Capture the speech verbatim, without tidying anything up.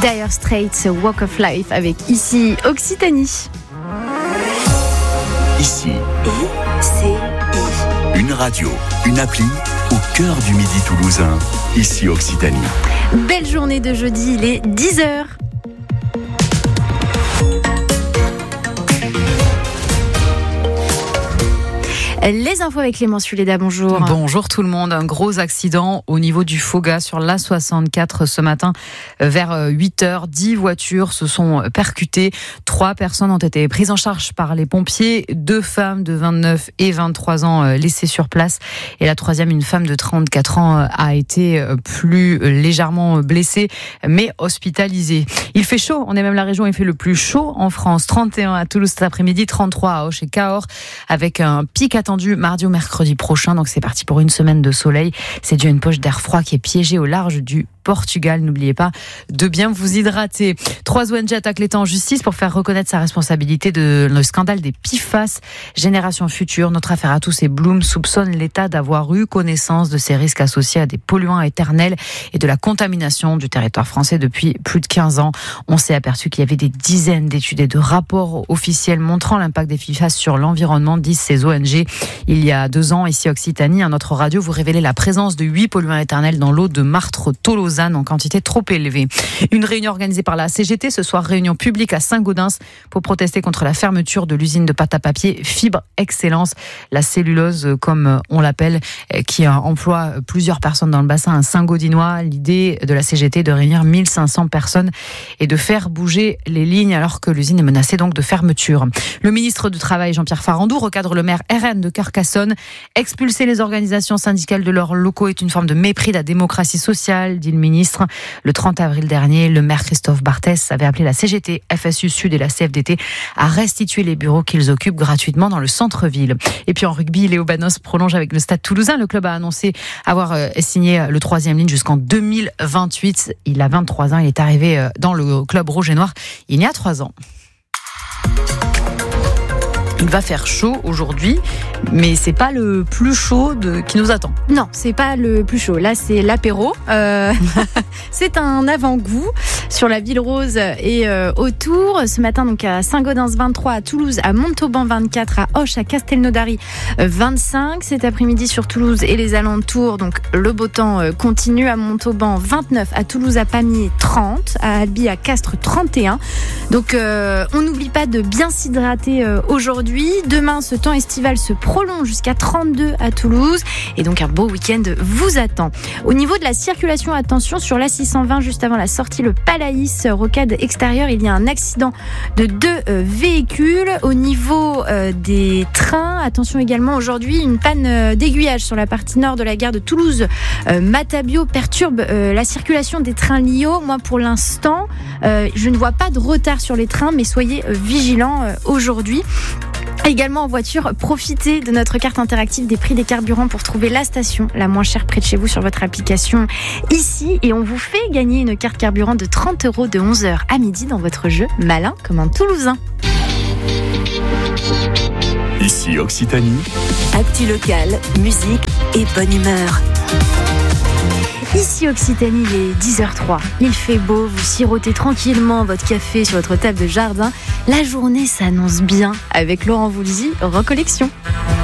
Dire Straits, Walk of Life avec Ici Occitanie. Ici, I C I. Une radio, une appli au cœur du Midi toulousain. Ici Occitanie. Belle journée de jeudi, il est dix heures. Les infos avec Clément Suleda, bonjour. Bonjour tout le monde. Un gros accident au niveau du Foga sur l'A soixante-quatre ce matin vers huit heures. dix voitures se sont percutées. Trois personnes ont été prises en charge par les pompiers. Deux femmes de vingt-neuf et vingt-trois ans laissées sur place. Et la troisième, une femme de trente-quatre ans, a été plus légèrement blessée, mais hospitalisée. Il fait chaud. On est même la région où il fait le plus chaud en France. trente et un à Toulouse cet après-midi, trente-trois à Auch et Cahors, avec un pic attendu mardi ou mercredi prochain. Donc c'est parti pour une semaine de soleil. C'est dû à une poche d'air froid qui est piégée au large du Portugal. N'oubliez pas de bien vous hydrater. Trois O N G attaquent l'État en justice pour faire reconnaître sa responsabilité de le scandale des P F A S. Génération Future, Notre Affaire à tous et Bloom soupçonnent l'État d'avoir eu connaissance de ces risques associés à des polluants éternels et de la contamination du territoire français depuis plus de quinze ans. On s'est aperçu qu'il y avait des dizaines d'études et de rapports officiels montrant l'impact des P F A S sur l'environnement, disent ces O N G. Il y a deux ans, ici Occitanie, à notre radio, vous révélez la présence de huit polluants éternels dans l'eau de Martres-Tolosane en quantité trop élevée. Une réunion organisée par la C G T ce soir, réunion publique à Saint-Gaudens pour protester contre la fermeture de l'usine de pâte à papier Fibre Excellence, la cellulose comme on l'appelle, qui emploie plusieurs personnes dans le bassin saint-gaudinois. L'idée de la C G T est de réunir mille cinq cents personnes et de faire bouger les lignes alors que l'usine est menacée donc de fermeture. Le ministre du Travail, Jean-Pierre Farandou, recadre le maire R N de Carcassonne. Expulser les organisations syndicales de leurs locaux est une forme de mépris de la démocratie sociale, dit le ministre. Le trente avril dernier, le maire Christophe Barthès avait appelé la C G T, F S U Sud et la C F D T à restituer les bureaux qu'ils occupent gratuitement dans le centre-ville. Et puis en rugby, Léo Banos prolonge avec le Stade Toulousain. Le club a annoncé avoir signé le troisième ligne jusqu'en deux mille vingt-huit. Il a vingt-trois ans, il est arrivé dans le club rouge et noir il y a trois ans. Il va faire chaud aujourd'hui, mais c'est pas le plus chaud de, qui nous attend. Non, c'est pas le plus chaud. Là, c'est l'apéro. Euh, c'est un avant-goût sur la Ville Rose et euh, autour. Ce matin, donc à Saint-Gaudens vingt-trois, à Toulouse, à Montauban vingt-quatre, à Auch, à Castelnaudary vingt-cinq. Cet après-midi sur Toulouse et les alentours, donc le beau temps continue. À Montauban vingt-neuf, à Toulouse, à Pamiers trente, à Albi, à Castres trente et un. Donc euh, on n'oublie pas de bien s'hydrater euh, aujourd'hui. Demain, ce temps estival se prolonge jusqu'à trente-deux à Toulouse et donc un beau week-end vous attend. Au niveau de la circulation, attention sur l'A six cent vingt, juste avant la sortie le Palaïs, rocade extérieure, il y a un accident de deux euh, véhicules. Au niveau euh, des trains, attention également aujourd'hui, une panne euh, d'aiguillage sur la partie nord de la gare de Toulouse. Euh, Matabio perturbe euh, la circulation des trains Lio. Moi, pour l'instant, euh, je ne vois pas de retard sur les trains, mais soyez euh, vigilants euh, aujourd'hui. Également en voiture, profitez de notre carte interactive des prix des carburants pour trouver la station la moins chère près de chez vous sur votre application ici. Et on vous fait gagner une carte carburant de trente euros de onze heures à midi dans votre jeu Malin comme un Toulousain. Ici Occitanie. Actu locale, musique et bonne humeur. Ici Occitanie, il est dix heures trois. Il fait beau, vous sirotez tranquillement votre café sur votre table de jardin. La journée s'annonce bien avec Laurent Voulzy, Recollection.